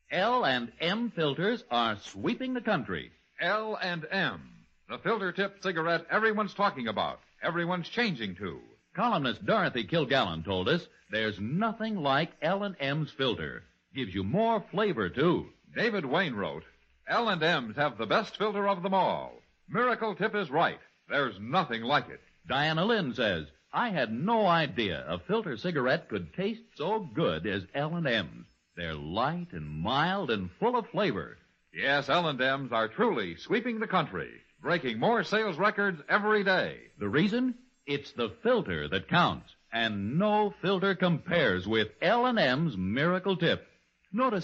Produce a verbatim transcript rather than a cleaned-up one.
L and M filters are sweeping the country. L and M, the filter tip cigarette everyone's talking about, everyone's changing to. Columnist Dorothy Kilgallen told us there's nothing like L and M's filter. Gives you more flavor, too. David Wayne wrote, L and M's have the best filter of them all. Miracle Tip is right. There's nothing like it. Diana Lynn says, I had no idea a filter cigarette could taste so good as L and M's. They're light and mild and full of flavor. Yes, L and M's are truly sweeping the country, breaking more sales records every day. The reason? It's the filter that counts, and no filter compares with L and M's Miracle Tip. Notice